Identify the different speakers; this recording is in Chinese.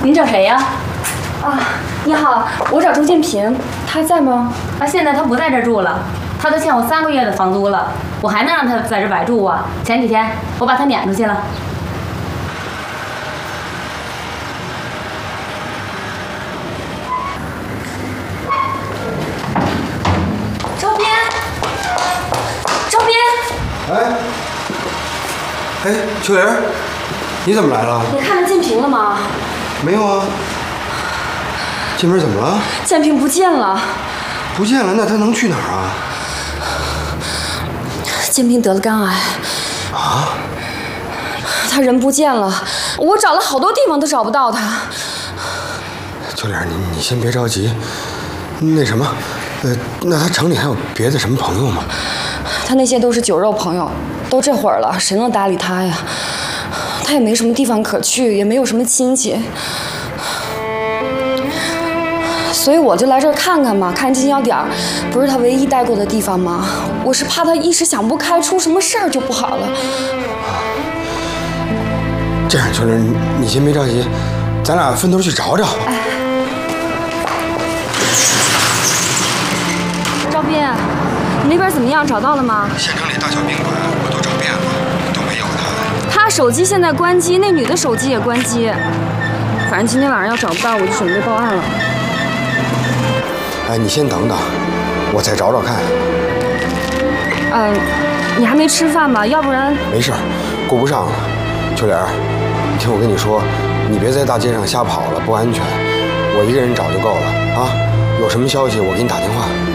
Speaker 1: 您找谁呀？
Speaker 2: 啊，你好，我找周建平，他在吗？
Speaker 1: 现在他不在这儿住了，他都欠我3个月的房租了，我还能让他在这儿白住啊？前几天我把他撵出去了。
Speaker 2: 周边，周边。
Speaker 3: 哎，秋玲，你怎么来了？
Speaker 2: 你看到建平了吗？
Speaker 3: 没有啊。建平怎么了？
Speaker 2: 建平不见了。
Speaker 3: 不见了，那他能去哪儿啊？
Speaker 2: 建平得了肝癌。
Speaker 3: 啊？
Speaker 2: 他人不见了，我找了好多地方都找不到他。
Speaker 3: 秋玲，你先别着急。那什么，那他城里还有别的什么朋友吗？
Speaker 2: 他那些都是酒肉朋友，都这会儿了，谁能搭理他呀？他也没什么地方可去，也没有什么亲戚。所以我就来这儿看看嘛，看金小点儿，不是他唯一待过的地方吗？我是怕他一时想不开，出什么事儿就不好了。
Speaker 3: 这样，秋玲，你先别着急，咱俩分头去找找。
Speaker 2: 赵斌，你那边怎么样？找到了吗？
Speaker 3: 县城里大小宾馆我都找遍了，都没有他。
Speaker 2: 他手机现在关机，那女的手机也关机。反正今天晚上要找不到，我就准备报案了。
Speaker 3: 哎，你先等等，我再找找看。
Speaker 2: 你还没吃饭吧？要不然……
Speaker 3: 没事，顾不上了。秋莲，你听我跟你说，你别在大街上瞎跑了，不安全。我一个人找就够了啊！有什么消息我给你打电话。